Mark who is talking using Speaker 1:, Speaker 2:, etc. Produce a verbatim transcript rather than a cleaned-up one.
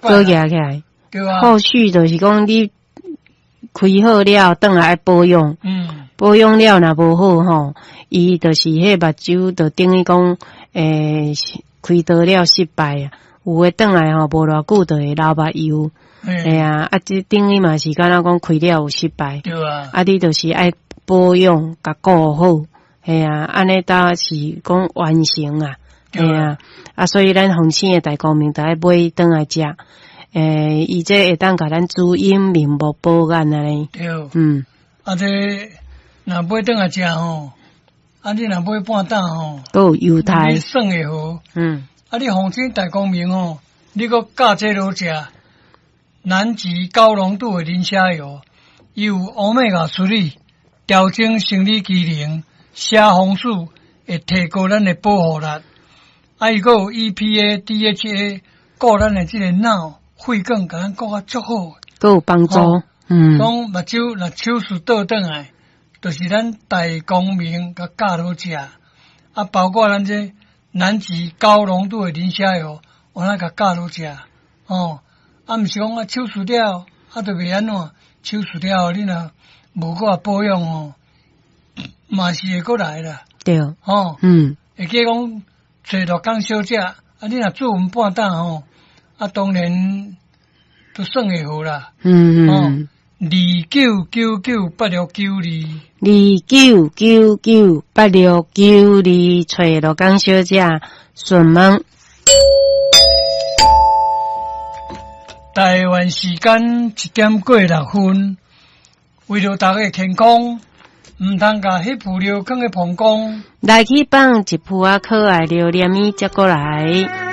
Speaker 1: 搁压起来。
Speaker 2: 对啊。
Speaker 1: 后续就是讲你开好了，转来保养。
Speaker 2: 嗯。
Speaker 1: 保养了若无好吼，伊就是迄目睭就等于讲诶开刀了失败啊。有诶转来吼，无偌久就会流目睭。哎啊，啊，这等于嘛是敢若讲开了有失败。
Speaker 2: 对啊。
Speaker 1: 啊，你就是爱保养，甲顾好。哎啊，安尼才是讲完成啊。哎啊，啊，所以咱红星诶大光明就爱买转来食。诶，伊这会当甲咱滋阴明目保眼安尼。
Speaker 2: 对。
Speaker 1: 嗯。
Speaker 2: 啊，这若买转来食吼，啊，你若买半担吼，
Speaker 1: 都有油菜，
Speaker 2: 你算会好。
Speaker 1: 嗯。
Speaker 2: 啊，你红星大光明吼，你搁加这落食。南极高浓度的磷虾油，有欧米伽三调整生理机能，虾红素会提高咱的保护力。啊，伊个有 E P A、D H A， 顾咱的这个脑、血管，甲咱顾较足好，
Speaker 1: 都有帮助。哦、嗯，
Speaker 2: 讲目睭若手术倒转来，就是咱大光明甲加落食。啊，包括咱这南极高浓度的磷虾油，我咱甲加落食。哦。啊，毋是讲啊，手术了，啊，就袂安怎？手术了，你若无搁保养哦，嘛是会过来啦。
Speaker 1: 对，
Speaker 2: 哦，
Speaker 1: 嗯，
Speaker 2: 会记讲找六工小食，啊，你若做完半担吼，啊，当然都算会好啦。
Speaker 1: 嗯嗯。
Speaker 2: 哦，二九九九八六九二，
Speaker 1: 二九九九八六九二，找六工小食顺问。
Speaker 2: 台湾时间一点过六分，为了大家健康，唔通甲迄副料放喺膀胱，
Speaker 1: 来去放一副啊可爱料念伊接过来。